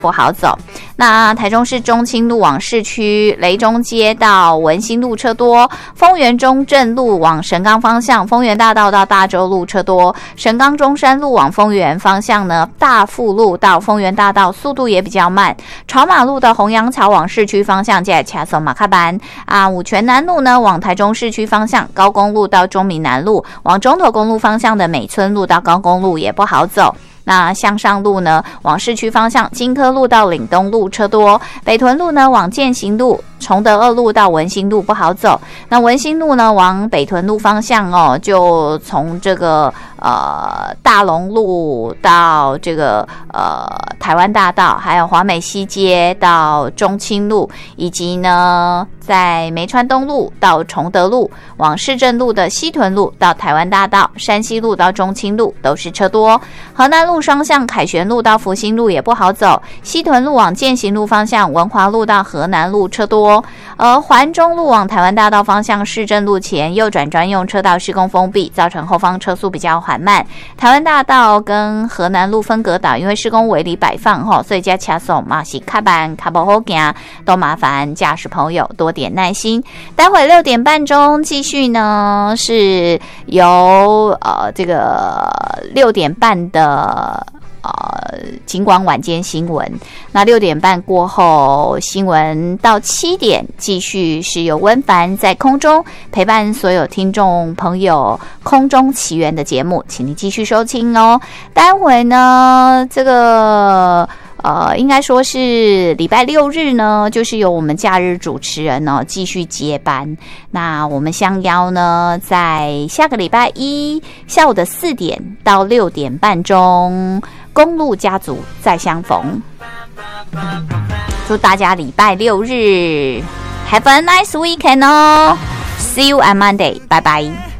不好走。那台中市中清路往市区，雷中街到文心路车多；丰原中正路往神冈方向，丰原大道到大洲路车多；神冈中山路往丰原方向呢，大富路到丰原大道速度也比较慢。朝马路的洪阳桥往市区方向，在掐手马卡班啊，五权南路呢往台中市区方向，高公路到中闽南路，往中投公路方向的美村路到高公路也不好走。那向上路呢，往市区方向，金科路到岭东路车多；北屯路呢，往健行路、崇德二路到文心路不好走。那文心路呢，往北屯路方向哦，就从这个大龙路到这个台湾大道，还有华美西街到中清路，以及呢在梅川东路到崇德路，往市政路的西屯路到台湾大道、山西路到中清路都是车多。河南路双向凯旋路到福兴路也不好走，西屯路往健行路方向，文华路到河南路车多。而环中路往台湾大道方向，市政路前右转专用车道施工封闭，造成后方车速比较缓慢。台湾大道跟河南路分隔岛因为施工围篱摆放所以加掐手嘛是卡板卡不好行，都麻烦驾驶朋友多点耐心。待会6点半钟继续呢，是由这个6点半的警广晚间新闻。那6点半过后，新闻到7点继续是由温凡在空中陪伴所有听众朋友空中奇缘的节目，请你继续收听哦。待会呢，这个应该说是礼拜6日呢，就是由我们假日主持人呢继续接班。那我们相邀呢，在下个礼拜一下午的4点到6点半钟，公路家族再相逢。祝大家礼拜6日 Have a nice weekend 哦 ！See you on Monday， 拜拜。